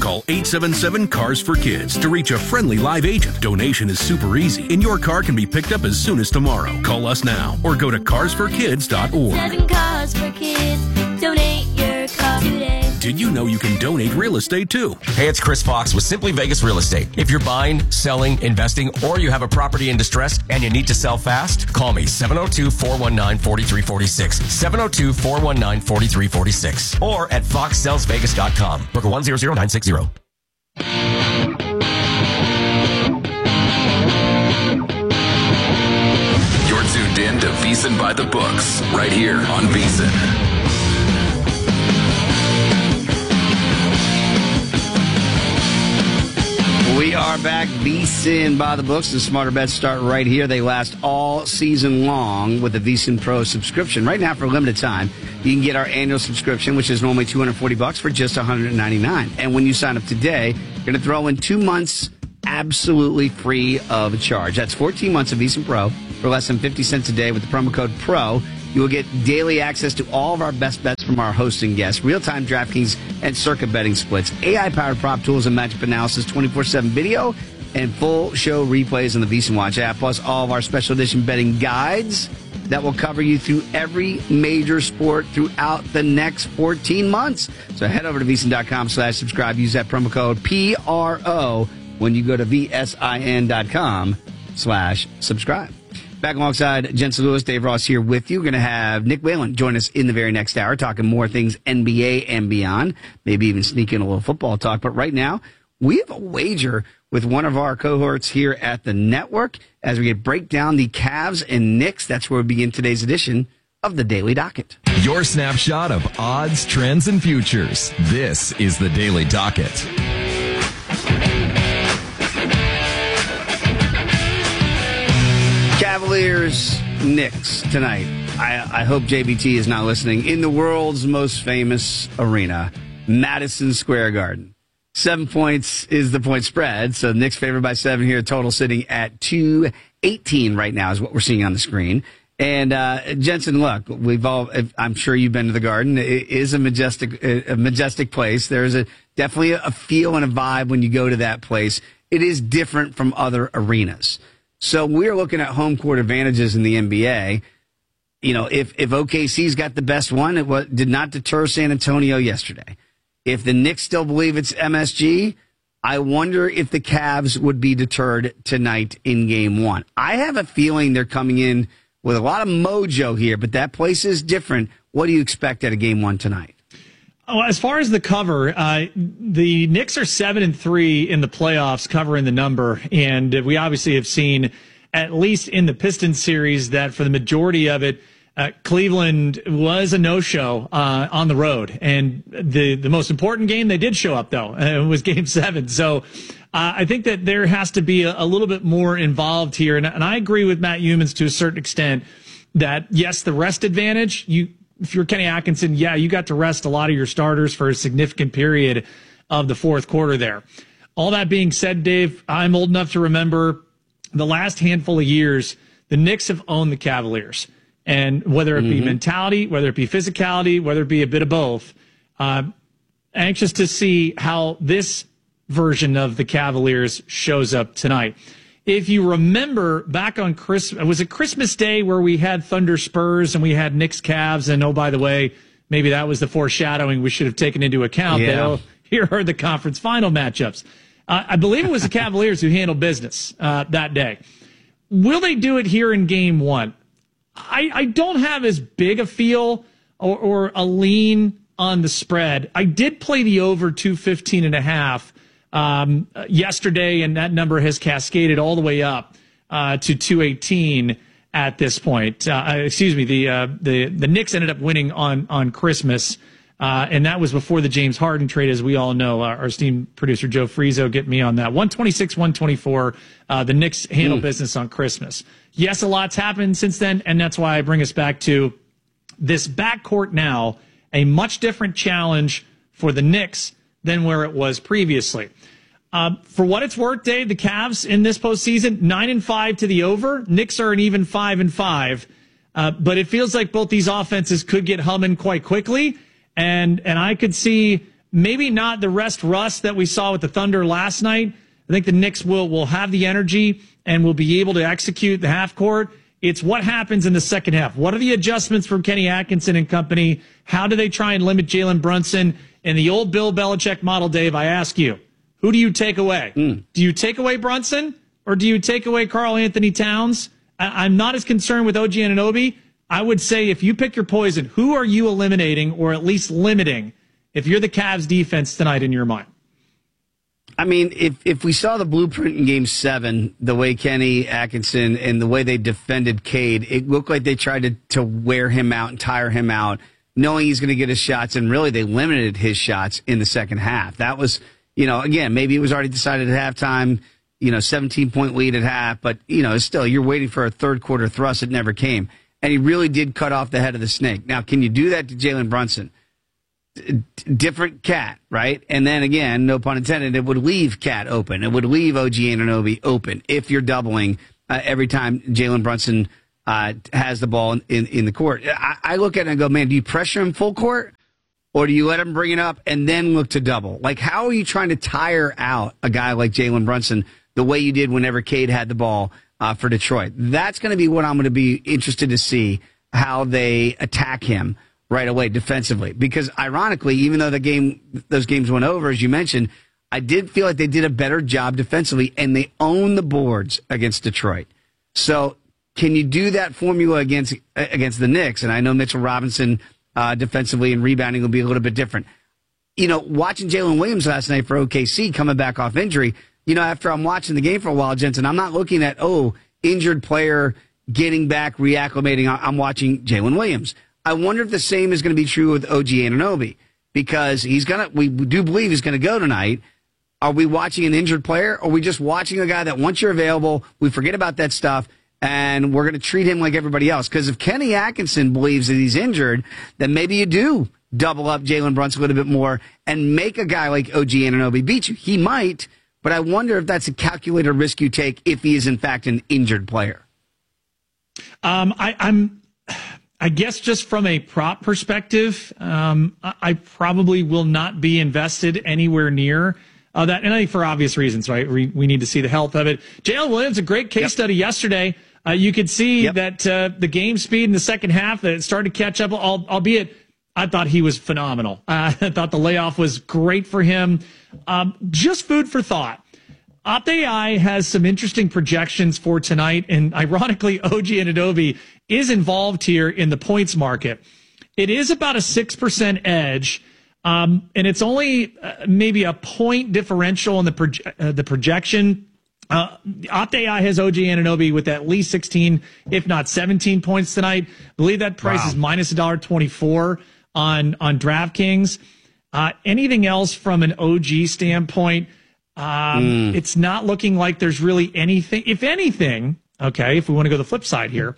Call 877-CARS-FOR-KIDS to reach a friendly live agent. Donation is super easy, and your car can be picked up as soon as tomorrow. Call us now or go to carsforkids.org. 7 Cars for Kids. Donate your car today. Did you know you can donate real estate too? Hey, it's Chris Fox with Simply Vegas Real Estate. If you're buying, selling, investing, or you have a property in distress and you need to sell fast, call me 702-419-4346. 702-419-4346. Or at foxsellsvegas.com. Broker 100960. You're tuned in to VSiN by the Books, right here on VSiN. We are back. VSiN by the Books. The Smarter Bets start right here. They last all season long with the VSiN Pro subscription. Right now, for a limited time, you can get our annual subscription, which is normally $240 for just $199. And when you sign up today, you're going to throw in 2 months absolutely free of charge. That's 14 months of VSiN Pro for less than 50 cents a day with the promo code PRO. You will get daily access to all of our best bets from our hosts and guests, real-time DraftKings and Circa betting splits, AI-powered prop tools and matchup analysis, 24/7 video, and full show replays on the VSiN Watch app, plus all of our special edition betting guides that will cover you through every major sport throughout the next 14 months. So head over to VSiN.com/subscribe. Use that promo code PRO when you go to VSIN.com/subscribe. Back alongside Jensen Lewis, Dave Ross here with you. We're going to have Nick Whalen join us in the very next hour, talking more things NBA and beyond, maybe even sneak in a little football talk. But right now, we have a wager with one of our cohorts here at the network as we break down the Cavs and Knicks. That's where we begin today's edition of the Daily Docket. Your snapshot of odds, trends, and futures. This is the Daily Docket. Cavaliers, Knicks tonight. I hope JBT is not listening. In the world's most famous arena, Madison Square Garden. 7 points is the point spread. So Knicks favored by 7 here. Total sitting at 218 right now is what we're seeing on the screen. And Jensen, look, I'm sure you've been to the Garden. It is a majestic place. There's definitely a feel and a vibe when you go to that place. It is different from other arenas. So we're looking at home court advantages in the NBA. You know, if OKC's got the best one, it did not deter San Antonio yesterday. If the Knicks still believe it's MSG, I wonder if the Cavs would be deterred tonight in Game 1. I have a feeling they're coming in with a lot of mojo here, but that place is different. What do you expect out of Game 1 tonight? Oh, as far as the cover, the Knicks are 7-3 in the playoffs, covering the number, and we obviously have seen, at least in the Pistons series, that for the majority of it, Cleveland was a no-show on the road, and the most important game they did show up though was Game 7. So I think that there has to be a little bit more involved here, and I agree with Matt Humans to a certain extent that yes, the rest advantage if you're Kenny Atkinson, yeah, you got to rest a lot of your starters for a significant period of the fourth quarter there. All that being said, Dave, I'm old enough to remember the last handful of years, the Knicks have owned the Cavaliers. And whether it be mentality, whether it be physicality, whether it be a bit of both, anxious to see how this version of the Cavaliers shows up tonight. If you remember back on was it Christmas Day where we had Thunder Spurs and we had Knicks Cavs, and oh, by the way, maybe that was the foreshadowing we should have taken into account. Yeah. Here are the conference final matchups. I believe it was the Cavaliers who handled business that day. Will they do it here in Game 1? I don't have as big a feel or a lean on the spread. I did play the over 215.5 yesterday, and that number has cascaded all the way up to 218 at this point. The Knicks ended up winning on Christmas, and that was before the James Harden trade, as we all know. Our esteemed producer Joe Frieso get me on that. 126-124. The Knicks handle business on Christmas. Yes, a lot's happened since then, and that's why I bring us back to this backcourt now, a much different challenge for the Knicks than where it was previously. For what it's worth, Dave, the Cavs in this postseason, 9-5 to the over. Knicks are an even 5-5. But it feels like both these offenses could get humming quite quickly. And I could see maybe not the rest rust that we saw with the Thunder last night. I think the Knicks will have the energy and will be able to execute the half court. It's what happens in the second half. What are the adjustments from Kenny Atkinson and company? How do they try and limit Jalen Brunson? In the old Bill Belichick model, Dave, I ask you, who do you take away? Do you take away Brunson or do you take away Karl Anthony Towns? I'm not as concerned with OG Anunoby. I would say if you pick your poison, who are you eliminating or at least limiting if you're the Cavs defense tonight in your mind? I mean, if we saw the blueprint in Game 7, the way Kenny Atkinson and the way they defended Cade, it looked like they tried to wear him out and tire him out, knowing he's going to get his shots, and really they limited his shots in the second half. That was, again, maybe it was already decided at halftime, 17-point lead at half, but, still, you're waiting for a third quarter thrust. It never came. And he really did cut off the head of the snake. Now, can you do that to Jalen Brunson? Different cat, right? And then again, no pun intended, it would leave Cat open. It would leave OG Anunoby open if you're doubling every time Jalen Brunson has the ball in the court. I look at it and go, man, do you pressure him full court or do you let him bring it up and then look to double? Like, how are you trying to tire out a guy like Jalen Brunson the way you did whenever Cade had the ball for Detroit? That's going to be what I'm going to be interested to see, how they attack him right away defensively. Because ironically, even though those games went over, as you mentioned, I did feel like they did a better job defensively, and they own the boards against Detroit. So can you do that formula against the Knicks? And I know Mitchell Robinson defensively and rebounding will be a little bit different. Watching Jalen Williams last night for OKC coming back off injury, after I'm watching the game for a while, Jensen, I'm not looking at, injured player getting back, reacclimating. I'm watching Jalen Williams. I wonder if the same is going to be true with OG Anunoby, because we do believe he's going to go tonight. Are we watching an injured player, or are we just watching a guy that once you're available, we forget about that stuff, and we're going to treat him like everybody else? Because if Kenny Atkinson believes that he's injured, then maybe you do double up Jalen Brunson a little bit more and make a guy like OG Anunoby beat you. He might, but I wonder if that's a calculated risk you take if he is, in fact, an injured player. I guess just from a prop perspective, I probably will not be invested anywhere near that. And I think for obvious reasons, right? We need to see the health of it. Jalen Williams, a great case study yesterday. You could see that the game speed in the second half, that it started to catch up, albeit I thought he was phenomenal. I thought the layoff was great for him. Just food for thought. OptAI has some interesting projections for tonight, and ironically, OG Anunoby is involved here in the points market. It is about a 6% edge, and it's only maybe a point differential in the projection. OptAI has OG Anunoby with at least 16, if not 17 points tonight. I believe that price is minus $1.24 on DraftKings. Anything else from an OG standpoint? It's not looking like there's really anything. If anything, okay, if we want to go the flip side here,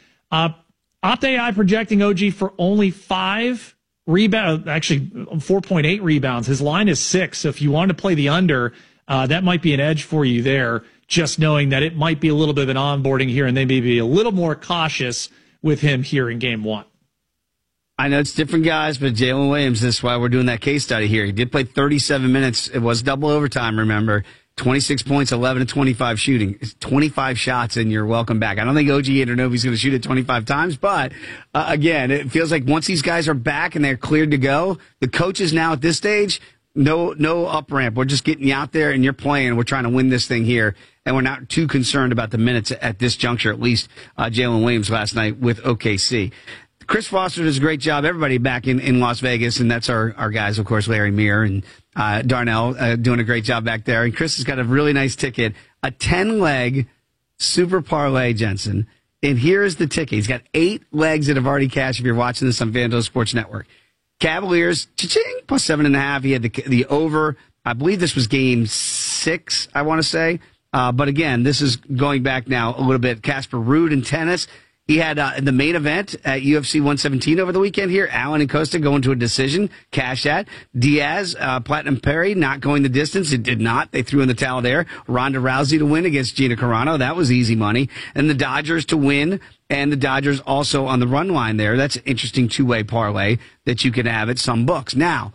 OptAI projecting OG for only 5 rebounds, actually 4.8 rebounds. His line is 6. So if you want to play the under, that might be an edge for you there, just knowing that it might be a little bit of an onboarding here and they may be a little more cautious with him here in game 1. I know it's different guys, but Jalen Williams, this is why we're doing that case study here. He did play 37 minutes. It was double overtime, remember. 26 points, 11 to 25 shooting. It's 25 shots, and you're welcome back. I don't think OG Anunoby's going to shoot it 25 times, but again, it feels like once these guys are back and they're cleared to go, the coaches now at this stage, no up ramp. We're just getting you out there and you're playing. We're trying to win this thing here, and we're not too concerned about the minutes at this juncture, at least Jalen Williams last night with OKC. Chris Foster does a great job. Everybody back in Las Vegas, and that's our guys, of course, Larry Meir and Darnell doing a great job back there. And Chris has got a really nice ticket, a 10-leg super parlay, Jensen. And here's the ticket. He's got 8 legs that have already cashed if you're watching this on FanDuel Sports Network. Cavaliers, cha-ching, plus 7.5. He had the over. I believe this was game 6, I want to say. But again, this is going back now a little bit. Casper Ruud in tennis. He had the main event at UFC 117 over the weekend here. Allen and Costa going to a decision. Cash that. Diaz, Platinum Perry not going the distance. It did not. They threw in the towel there. Ronda Rousey to win against Gina Carano. That was easy money. And the Dodgers to win. And the Dodgers also on the run line there. That's an interesting two-way parlay that you can have at some books. Now,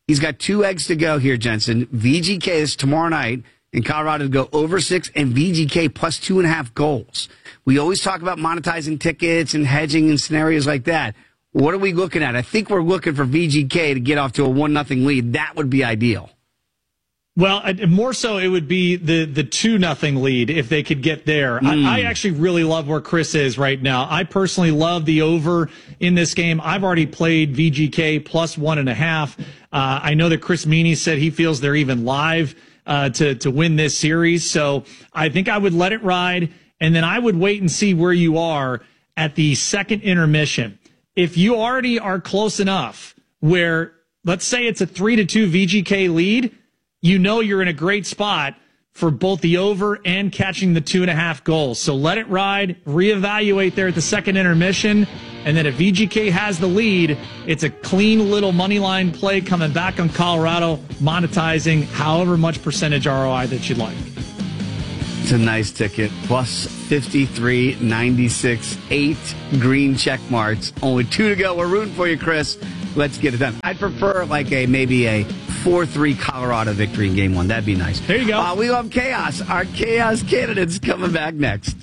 He's got 2 eggs to go here, Jensen. VGK is tomorrow night in Colorado to go over 6 and VGK plus 2.5 goals. We always talk about monetizing tickets and hedging and scenarios like that. What are we looking at? I think we're looking for VGK to get off to a 1-0 lead. That would be ideal. Well, more so it would be the 2-0 lead if they could get there. I actually really love where Chris is right now. I personally love the over in this game. I've already played VGK plus 1.5. I know that Chris Meany said he feels they're even live to win this series. So I think I would let it ride, and then I would wait and see where you are at the second intermission. If you already are close enough where, let's say it's a 3-2 VGK lead, you know you're in a great spot for both the over and catching the 2.5 goals. So let it ride, reevaluate there at the second intermission, and then if VGK has the lead, it's a clean little money line play coming back on Colorado, monetizing however much percentage ROI that you'd like. It's a nice ticket. Plus 53.96, 8 green check marks. Only 2 to go. We're rooting for you, Chris. Let's get it done. I'd prefer maybe a 4-3 Colorado victory in game 1. That'd be nice. There you go. We love chaos. Our chaos candidates coming back next.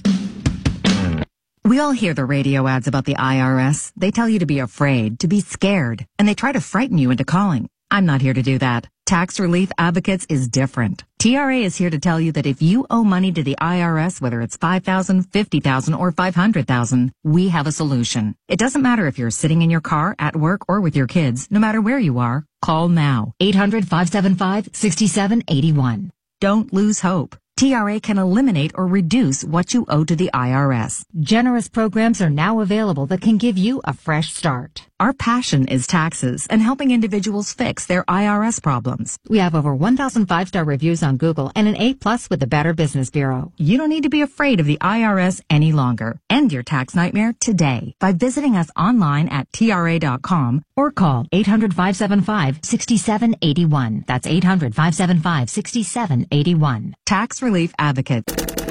We all hear the radio ads about the IRS. They tell you to be afraid, to be scared, and they try to frighten you into calling. I'm not here to do that. Tax Relief Advocates is different. TRA is here to tell you that if you owe money to the IRS, whether it's $5,000, $50,000, or $500,000, we have a solution. It doesn't matter if you're sitting in your car, at work, or with your kids. No matter where you are, call now. 800-575-6781. Don't lose hope. TRA can eliminate or reduce what you owe to the IRS. Generous programs are now available that can give you a fresh start. Our passion is taxes and helping individuals fix their IRS problems. We have over 1,000 5-star reviews on Google and an A+ with the Better Business Bureau. You don't need to be afraid of the IRS any longer. End your tax nightmare today by visiting us online at TRA.com or call 800-575-6781. That's 800-575-6781. Tax Relief Advocate.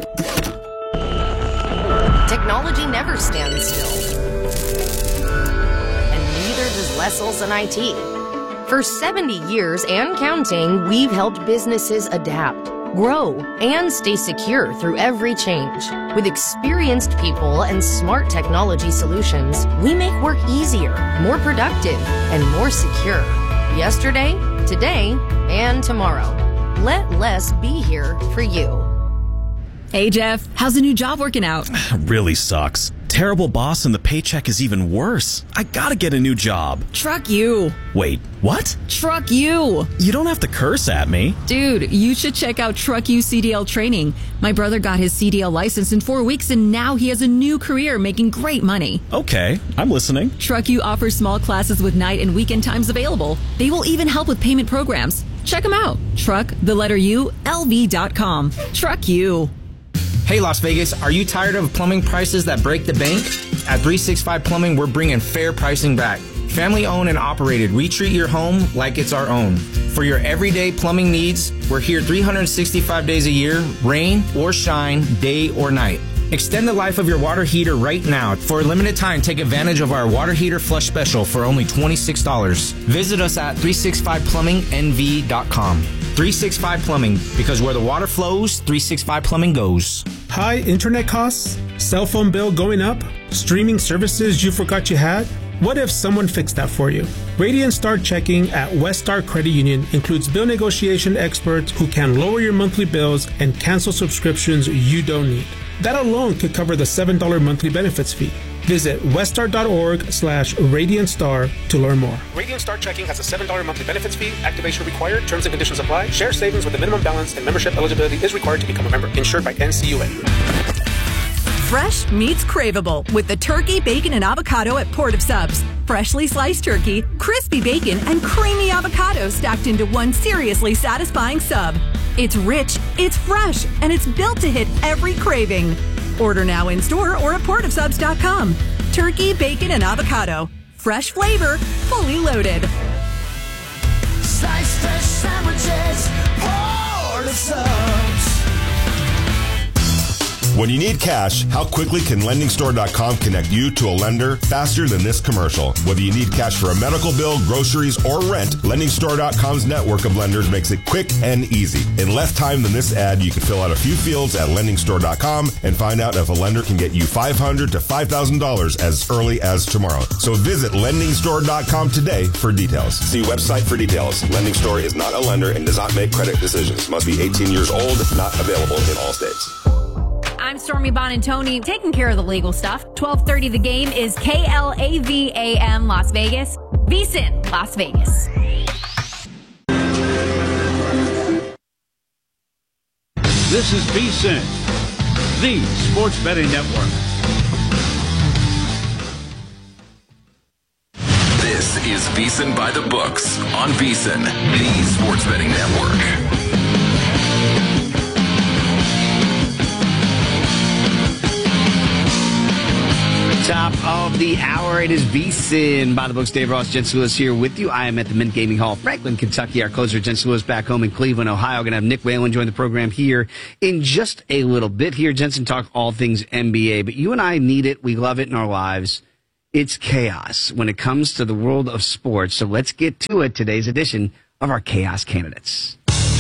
Technology never stands still. And neither does Les Olson IT. For 70 years and counting, we've helped businesses adapt, grow, and stay secure through every change. With experienced people and smart technology solutions, we make work easier, more productive, and more secure. Yesterday, today, and tomorrow. Let Les be here for you. Hey, Jeff, how's the new job working out? Really sucks. Terrible boss and the paycheck is even worse. I gotta get a new job. Truck you. Wait, what? Truck you. You don't have to curse at me. Dude, you should check out Truck You CDL training. My brother got his CDL license in 4 weeks and now he has a new career making great money. Okay, I'm listening. Truck You offers small classes with night and weekend times available. They will even help with payment programs. Check them out. LV.com. Truck You. Hey Las Vegas, are you tired of plumbing prices that break the bank? At 365 Plumbing, we're bringing fair pricing back. Family owned and operated, we treat your home like it's our own. For your everyday plumbing needs, we're here 365 days a year, rain or shine, day or night. Extend the life of your water heater right now. For a limited time, take advantage of our water heater flush special for only $26. Visit us at 365plummingnv.com. 365 Plumbing, because where the water flows, 365 Plumbing goes. High internet costs? Cell phone bill going up? Streaming services you forgot you had? What if someone fixed that for you? Radiant Star Checking at West Star Credit Union includes bill negotiation experts who can lower your monthly bills and cancel subscriptions you don't need. That alone could cover the $7 monthly benefits fee. Visit weststar.org/RadiantStar to learn more. Radiant Star Checking has a $7 monthly benefits fee. Activation required. Terms and conditions apply. Share savings with a minimum balance and membership eligibility is required to become a member. Insured by NCUA. Fresh meets craveable with the turkey, bacon, and avocado at Port of Subs. Freshly sliced turkey, crispy bacon, and creamy avocado stacked into one seriously satisfying sub. It's rich, it's fresh, and it's built to hit every craving. Order now in store or at portofsubs.com. Turkey, bacon, and avocado. Fresh flavor, fully loaded. Slice fresh sandwiches, Port of Subs. When you need cash, how quickly can LendingStore.com connect you to a lender faster than this commercial? Whether you need cash for a medical bill, groceries, or rent, LendingStore.com's network of lenders makes it quick and easy. In less time than this ad, you can fill out a few fields at LendingStore.com and find out if a lender can get you $500 to $5,000 as early as tomorrow. So visit LendingStore.com today for details. See website for details. Lending Store is not a lender and does not make credit decisions. Must be 18 years old, not available in all states. I'm Stormy Bonantoni, taking care of the legal stuff. 12:30 The Game is KLAVAM Las Vegas, VSiN Las Vegas. This is VSiN, the sports betting network. This is VSiN by the Books on VSiN, the sports betting network. Top of the hour, it is VSiN by the Books. Dave Ross, Jensen Lewis here with you. I am at the Mint Gaming Hall, Franklin, Kentucky. Our closer, Jensen Lewis, back home in Cleveland, Ohio. Going to have Nick Whalen join the program here in just a little bit. Here, Jensen, talk all things NBA, but you and I need it. We love it in our lives. It's chaos when it comes to the world of sports. So let's get to it. Today's edition of our Chaos Candidates.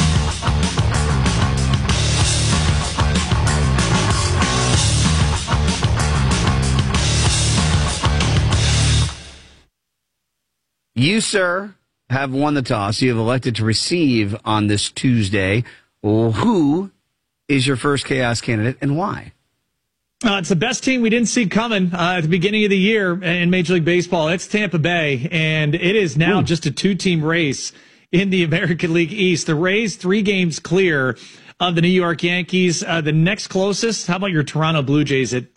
You, sir, have won the toss. You have elected to receive on this Tuesday. Well, who is your first chaos candidate and why? It's the best team we didn't see coming at the beginning of the year in Major League Baseball. It's Tampa Bay, and it is now just a two-team race in the American League East. The Rays 3 games clear of the New York Yankees. The next closest, how about your Toronto Blue Jays at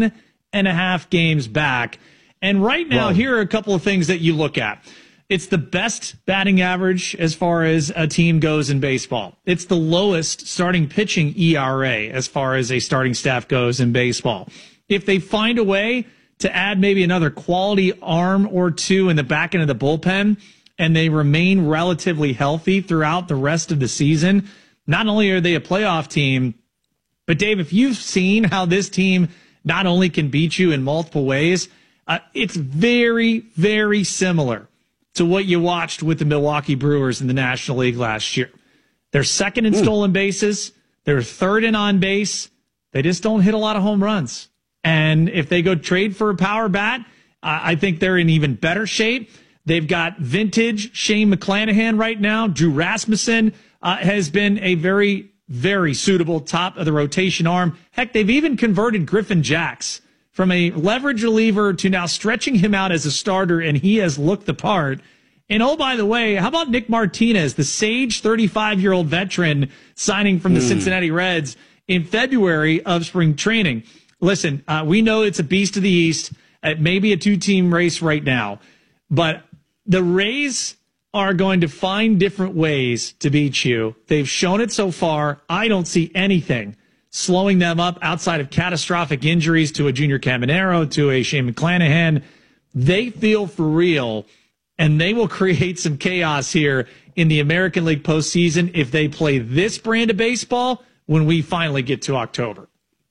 10.5 games back? And right now, here are a couple of things that you look at. It's the best batting average as far as a team goes in baseball. It's the lowest starting pitching ERA as far as a starting staff goes in baseball. If they find a way to add maybe another quality arm or two in the back end of the bullpen, and they remain relatively healthy throughout the rest of the season, not only are they a playoff team, but Dave, if you've seen how this team not only can beat you in multiple ways, it's very, very similar to what you watched with the Milwaukee Brewers in the National League last year. They're second in stolen bases. They're third in on base. They just don't hit a lot of home runs. And if they go trade for a power bat, I think they're in even better shape. They've got vintage Shane McClanahan right now. Drew Rasmussen has been a very, very suitable top of the rotation arm. Heck, they've even converted Griffin Jax from a leverage reliever to now stretching him out as a starter, and he has looked the part. And oh, by the way, how about Nick Martinez, the sage 35-year-old veteran signing from the Cincinnati Reds in February of spring training? Listen, we know it's a beast of the East. It may be a two-team race right now, but the Rays are going to find different ways to beat you. They've shown it so far. I don't see anything slowing them up outside of catastrophic injuries to a Junior Caminero, to a Shane McClanahan. They feel for real, and they will create some chaos here in the American League postseason if they play this brand of baseball when we finally get to October.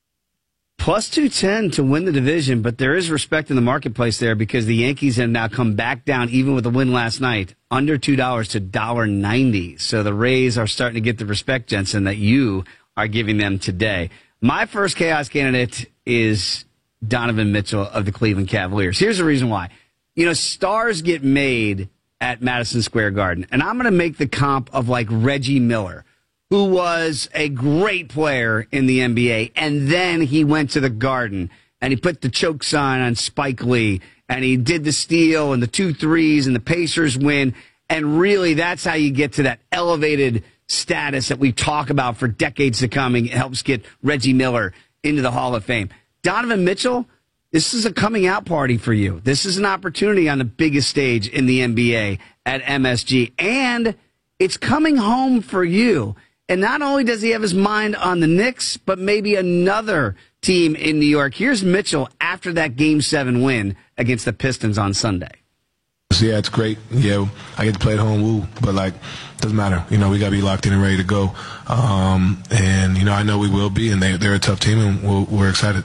Plus 210 to win the division, but there is respect in the marketplace there because the Yankees have now come back down, even with the win last night, under $2 to $1.90. So the Rays are starting to get the respect, Jensen, that you are giving them today. My first chaos candidate is Donovan Mitchell of the Cleveland Cavaliers. Here's the reason why. You know, stars get made at Madison Square Garden, and I'm going to make the comp of like Reggie Miller, who was a great player in the NBA, and then he went to the Garden, and he put the choke sign on Spike Lee, and he did the steal and the 2 threes, and the Pacers win, and really that's how you get to that elevated status that we talk about for decades to come, and it helps get Reggie Miller into the Hall of Fame. Donovan Mitchell, this is a coming out party for you. This is an opportunity on the biggest stage in the NBA at MSG, and it's coming home for you. And not only does he have his mind on the Knicks, but maybe another team in New York. Here's Mitchell after that Game 7 win against the Pistons on Sunday. Yeah, it's great. Yeah, I get to play at home, but doesn't matter. You know, we got to be locked in and ready to go. And, you know, I know we will be, and they're a tough team, and we're excited.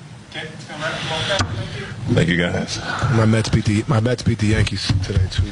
Thank you, guys. My Mets beat the Yankees today, too.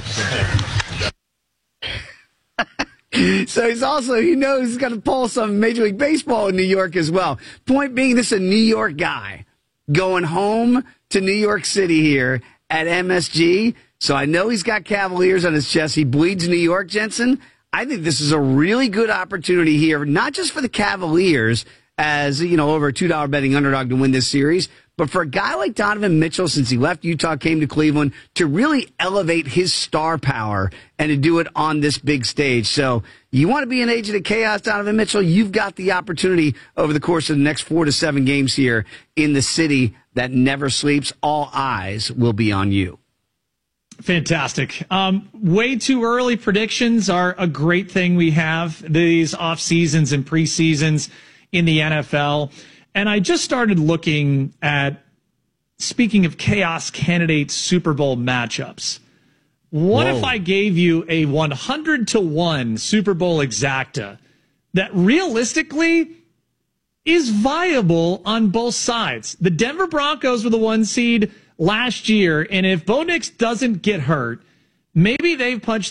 So he's also, he knows he's got to pull some Major League Baseball in New York as well. Point being, this is a New York guy going home to New York City here at MSG. So I know he's got Cavaliers on his chest. He bleeds New York, Jensen. I think this is a really good opportunity here, not just for the Cavaliers as, you know, over a $2 betting underdog to win this series, but for a guy like Donovan Mitchell, since he left Utah, came to Cleveland, to really elevate his star power and to do it on this big stage. So you want to be an agent of chaos, Donovan Mitchell? You've got the opportunity over the course of the next 4 to 7 games here in the city that never sleeps. All eyes will be on you. Fantastic. Way too early predictions are a great thing we have these off seasons and preseasons in the NFL. And I just started looking at, speaking of chaos candidate Super Bowl matchups. What if I gave you a 100-1 Super Bowl exacta that realistically is viable on both sides? The Denver Broncos were the 1 seed last year, and if Bo Nix doesn't get hurt, maybe they've punched